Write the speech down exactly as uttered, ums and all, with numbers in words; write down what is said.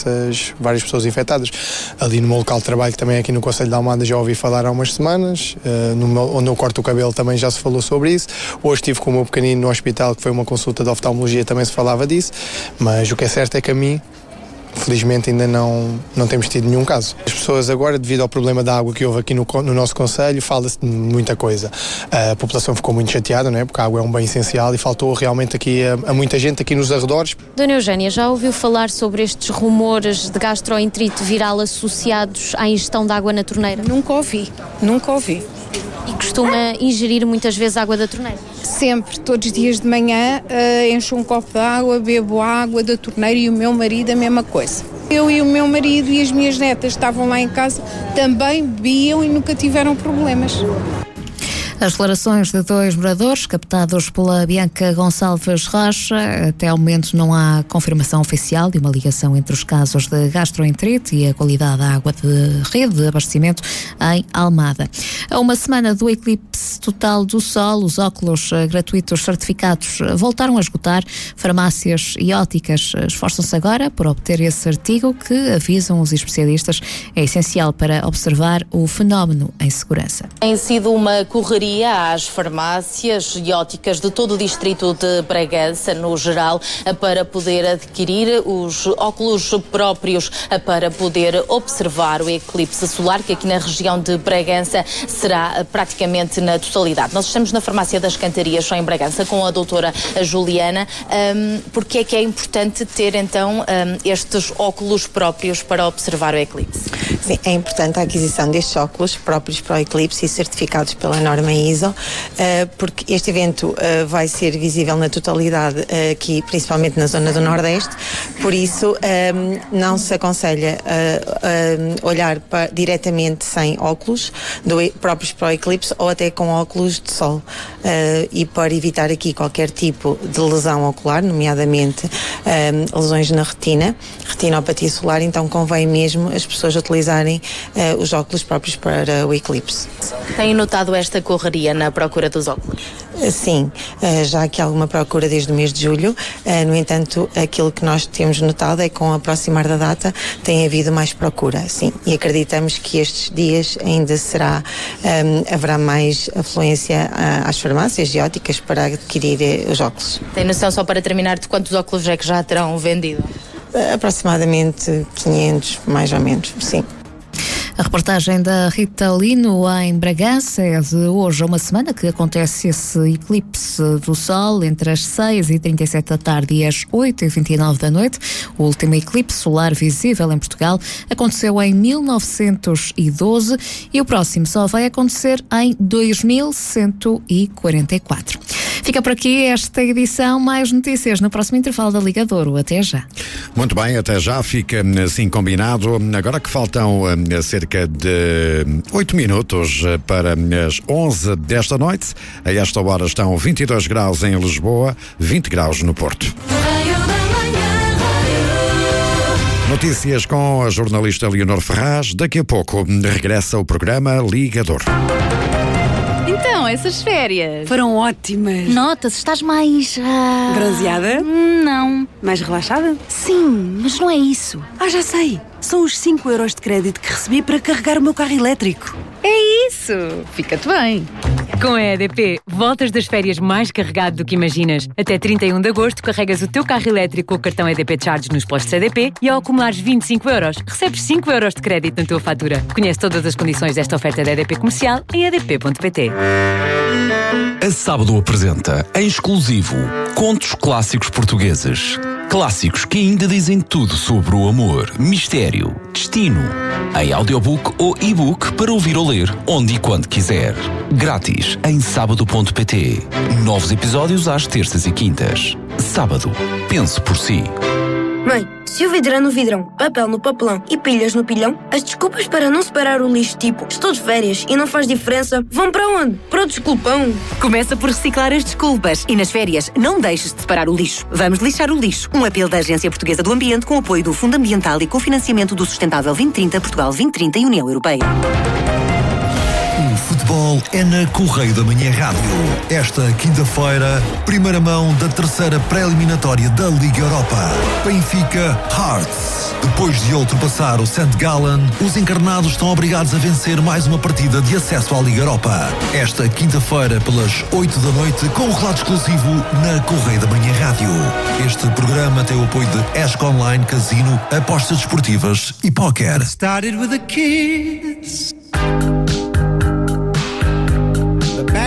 diversas, várias pessoas infectadas. Ali no meu local de trabalho, também aqui no Concelho de Almada, já ouvi falar há umas semanas, uh, no meu, onde eu corto o cabelo também já se falou sobre isso. Hoje estive com o meu pequenino no hospital, que foi uma consulta de oftalmologia, também se falava disso, mas o que é certo é que a mim, felizmente ainda não, não temos tido nenhum caso. As pessoas agora, devido ao problema da água que houve aqui no, no nosso concelho, fala-se de muita coisa. A população ficou muito chateada, não é? Porque a água é um bem essencial e faltou realmente aqui a, a muita gente aqui nos arredores. Dona Eugénia, já ouviu falar sobre estes rumores de gastroenterite viral associados à ingestão de água na torneira? Nunca ouvi, nunca ouvi. E costuma ingerir muitas vezes água da torneira? Sempre, todos os dias de manhã uh, encho um copo de água, bebo água da torneira e o meu marido a mesma coisa. Eu e o meu marido e as minhas netas estavam lá em casa, também bebiam e nunca tiveram problemas. As declarações de dois moradores captados pela Bianca Gonçalves Rocha. Até ao momento não há confirmação oficial de uma ligação entre os casos de gastroenterite e a qualidade da água de rede de abastecimento em Almada. A uma semana do eclipse total do Sol, os óculos gratuitos certificados voltaram a esgotar. Farmácias e óticas esforçam-se agora por obter esse artigo que, avisam os especialistas, é essencial para observar o fenómeno em segurança. Tem sido uma correria às farmácias e óticas de todo o distrito de Bragança, no geral, para poder adquirir os óculos próprios para poder observar o eclipse solar, que aqui na região de Bragança será praticamente na totalidade. Nós estamos na Farmácia das Cantarias, só em Bragança, com a doutora Juliana. Um, porque é que é importante ter, então, um, estes óculos próprios para observar o eclipse? Sim, é importante a aquisição destes óculos próprios para o eclipse e certificados pela norma I S O, uh, porque este evento uh, vai ser visível na totalidade uh, aqui, principalmente na zona do Nordeste, por isso um, não se aconselha uh, uh, olhar para, diretamente sem óculos do, próprios para o eclipse ou até com óculos de sol, uh, e para evitar aqui qualquer tipo de lesão ocular, nomeadamente um, lesões na retina, retinopatia solar, então convém mesmo as pessoas utilizarem uh, os óculos próprios para o eclipse. Tem notado esta correria na procura dos óculos? Sim, já há aqui alguma procura desde o mês de julho. No entanto, aquilo que nós temos notado é que com o aproximar da data tem havido mais procura, sim, e acreditamos que estes dias ainda será, um, haverá mais afluência às farmácias e óticas para adquirir os óculos. Tem noção, só para terminar, de quantos óculos é que já terão vendido? Aproximadamente quinhentos, mais ou menos, sim. A reportagem da Rita Lino em Bragança. É de hoje a uma semana que acontece esse eclipse do Sol entre as seis e trinta e sete da tarde e as oito e vinte e nove da noite. O último eclipse solar visível em Portugal aconteceu em mil novecentos e doze e o próximo só vai acontecer em dois mil cento e quarenta e quatro. Fica por aqui esta edição. Mais notícias no próximo intervalo da Liga de Ouro. Até já. Muito bem, até já. Fica assim combinado. Agora que faltam uh, cerca de oito minutos para as onze desta noite. A esta hora estão vinte e dois graus em Lisboa, vinte graus no Porto. Notícias com a jornalista Leonor Ferraz. Daqui a pouco regressa o programa Liga de Ouro. Então, essas férias foram ótimas. Nota-se, estás mais... Uh... bronzeada? Não. Mais relaxada? Sim, mas não é isso. Ah, já sei. São os cinco euros de crédito que recebi para carregar o meu carro elétrico. É isso. Fica-te bem. Com a E D P, voltas das férias mais carregado do que imaginas. Até trinta e um de agosto, carregas o teu carro elétrico com o cartão E D P Charge nos postos E D P e ao acumulares vinte e cinco euros, recebes cinco euros de crédito na tua fatura. Conhece todas as condições desta oferta da E D P Comercial em e d p ponto p t. A Sábado apresenta, em exclusivo, Contos Clássicos Portugueses. Clássicos que ainda dizem tudo sobre o amor, mistério, destino. Em audiobook ou e-book para ouvir ou ler, onde e quando quiser. Grátis em sábado ponto p t. Novos episódios às terças e quintas. Sábado. Pense por si. Mãe, se o vidro é no vidrão, papel no papelão e pilhas no pilhão, as desculpas para não separar o lixo, tipo estou de férias e não faz diferença, vão para onde? Para o desculpão. Começa por reciclar as desculpas e nas férias não deixes de separar o lixo. Vamos lixar o lixo. Um apelo da Agência Portuguesa do Ambiente com apoio do Fundo Ambiental e cofinanciamento do Sustentável vinte trinta, Portugal vinte trinta e União Europeia. Um futebol é na Correio da Manhã Rádio. Esta quinta-feira, primeira mão da terceira pré-eliminatória da Liga Europa. Benfica Hearts. Depois de ultrapassar o Saint Gallen, os encarnados estão obrigados a vencer mais uma partida de acesso à Liga Europa. Esta quinta-feira, pelas oito da noite, com um relato exclusivo na Correio da Manhã Rádio. Este programa tem o apoio de Esco Online, Casino, apostas desportivas e póquer. Started with a kiss.